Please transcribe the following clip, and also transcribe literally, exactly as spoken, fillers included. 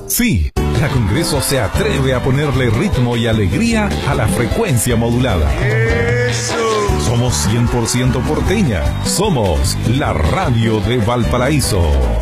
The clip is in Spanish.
Sí, la Congreso se atreve a ponerle ritmo y alegría a la frecuencia modulada. Eso. Somos cien por ciento porteña. Somos la radio de Valparaíso.